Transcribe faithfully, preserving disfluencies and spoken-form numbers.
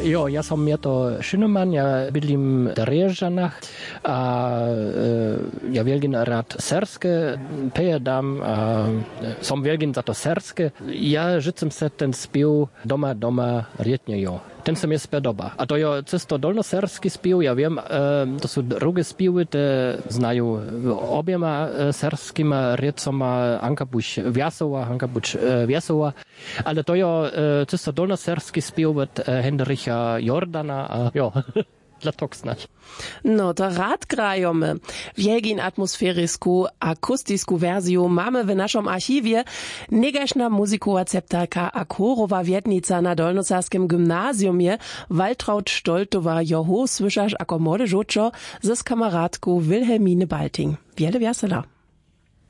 Jo, ja som Mieto Schünemann, ja bydlím v Driežanach a e, ja veľmi rád serske pejedam a som veľmi za to serske. Ja žicem sa ten spiv doma, doma rietne jo. Ten sa mi spodoba. A to je cesto dolnosersky spiv, ja viem, e, to sú drugie spivy, te znajú obiema e, serskýma riecoma Anka buď Viasova, Anka buď e, Viasova, ale to je e, cesto dolnosersky spiv od e, Hendricha Jordana a jo. Dla tok snać. No to rad grajemy. Wielgin atmosferisku, akustisku wersju mamy w naszym archiwie. Negaśna muzikowa-ceptarka a chorowa wietnica na Dolnosarskim gymnazjumie Waltraud Stoltowa joho słyszasz ako młode żuczo ze kameradku Wilhelmine Balting. Wiele wiasela.